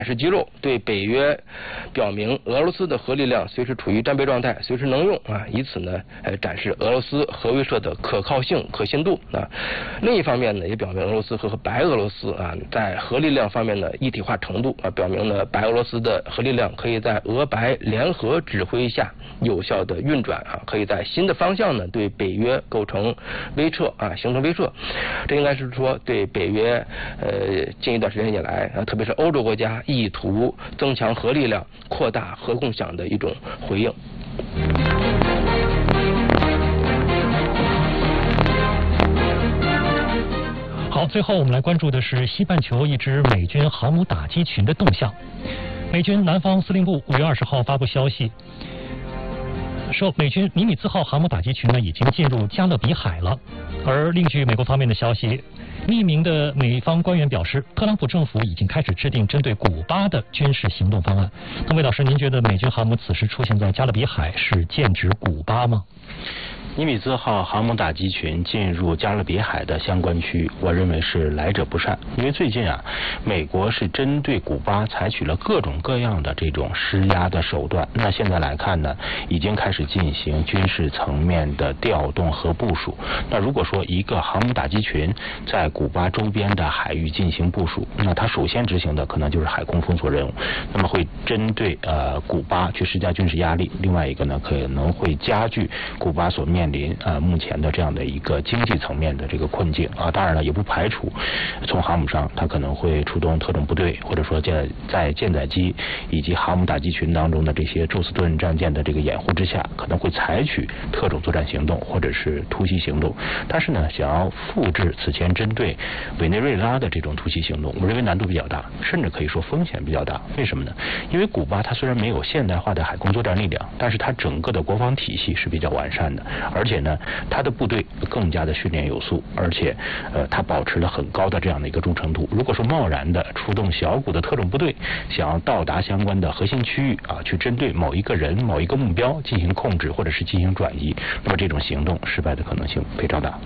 示肌肉，对北约表明俄罗斯的核力量随时处于战备状态，随时能用啊，以此呢展示俄罗斯核威慑的可靠性、可信度啊。另一方面呢，也表明俄罗斯和白俄罗斯啊在核力量方面的一体化程度啊，表明了白俄罗斯的核力量可以在俄白联合指挥下有效的运转啊，可以在新的方向呢对北约构成威慑啊，形成威慑。这应该是说对北约近一段时间以来啊，特别是欧洲国家意图增强核力量、扩大核共享的一种回应。 好，最后我们来关注的是西半球一支美军航母打击群的动向。美军南方司令部5月20号发布消息，说美军尼米兹号航母打击群呢已经进入加勒比海了。而另据美国方面的消息，匿名的美方官员表示，特朗普政府已经开始制定针对古巴的军事行动方案。那魏老师，您觉得美军航母此时出现在加勒比海是剑指古巴吗？ 尼米兹号航母打击群进入加勒比海的相关区，我认为是来者不善。因为最近啊，美国是针对古巴采取了各种各样的这种施压的手段。那现在来看呢，已经开始进行军事层面的调动和部署。那如果说一个航母打击群在古巴周边的海域进行部署，那它首先执行的可能就是海空封锁任务，那么会针对古巴去施加军事压力。另外一个呢，可能会加剧古巴所面临目前的这样的一个经济层面的这个困境啊。当然了，也不排除从航母上它可能会出动特种部队，或者说在舰载机以及航母打击群当中的这些宙斯盾战舰的这个掩护之下，可能会采取特种作战行动或者是突袭行动。但是呢，想要复制此前针对委内瑞拉的这种突袭行动，我认为难度比较大，甚至可以说风险比较大。为什么呢？因为古巴它虽然没有现代化的海空作战力量，但是它整个的国防体系是比较完善的，而且呢，它的部队更加的训练有素，而且它保持了很高的这样的一个忠诚度。如果说贸然的出动小股的特种部队，想要到达相关的核心区域啊，去针对某一个人、某一个目标进行控制或者是进行转移，那么这种行动失败的可能性非常大。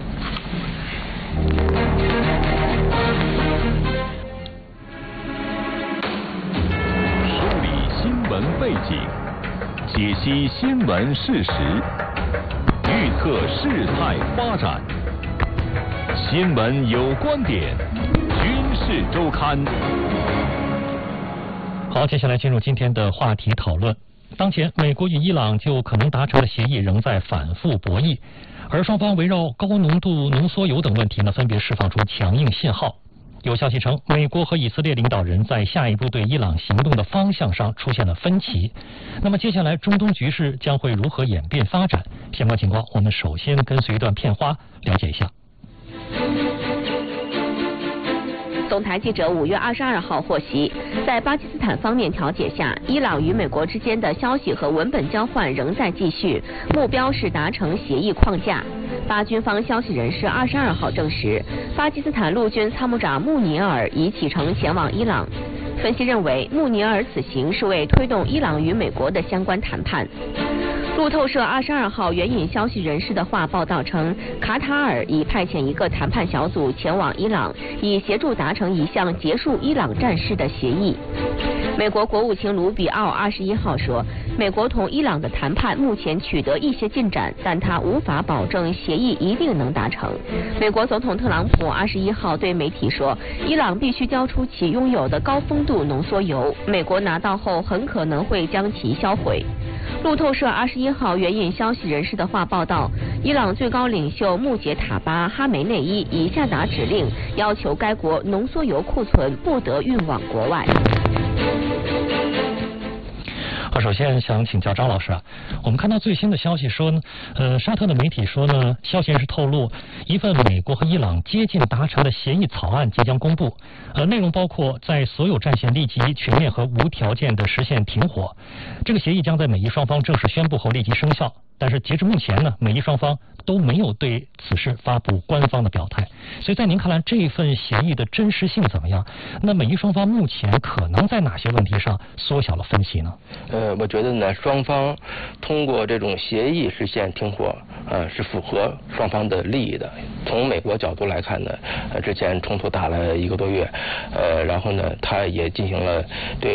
梳理新闻背景，解析新闻事实，预测事态发展。新闻有观点，军事周刊。 好，接下来进入今天的话题讨论。当前，美国与伊朗就可能达成的协议仍在反复博弈，而双方围绕高浓度浓缩铀等问题呢，分别释放出强硬信号。有消息称，美国和以色列领导人在下一步对伊朗行动的方向上出现了分歧。那么接下来中东局势将会如何演变发展？相关情况，我们首先跟随一段片花了解一下。 总台记者5月22号获悉，在巴基斯坦方面调解下，伊朗与美国之间的消息和文本交换仍在继续，目标是达成协议框架。巴军方消息人士22号证实，巴基斯坦陆军参谋长穆尼尔已启程前往伊朗。分析认为，穆尼尔此行是为推动伊朗与美国的相关谈判。路透社22号援引消息人士的话报道称，卡塔尔已派遣一个谈判小组前往伊朗，以协助达成一项结束伊朗战事的协议。美国国务卿卢比奥21号说，美国同伊朗的谈判目前取得一些进展，但他无法保证协议一定能达成。美国总统特朗普21号对媒体说，伊朗必须交出其拥有的高丰度浓缩铀，美国拿到后很可能会将其销毁。路透社21号援引消息人士的话报道，伊朗最高领袖穆杰塔巴·哈梅内伊已下达指令，要求该国浓缩铀库存不得运往国外。 首先想请教张老师啊，我们看到最新的消息说呢，沙特的媒体说呢，消息人士透露，一份美国和伊朗接近达成的协议草案即将公布，内容包括在所有战线立即、全面和无条件的实现停火。这个协议将在美伊双方正式宣布后立即生效。 但是截至目前呢，美伊双方都没有对此事发布官方的表态。所以在您看来，这份协议的真实性怎么样？那美伊双方目前可能在哪些问题上缩小了分歧呢？ 我觉得呢，双方通过这种协议实现停火，是符合双方的利益的。从美国角度来看呢，之前冲突打了1个多月，然后呢，他也进行了对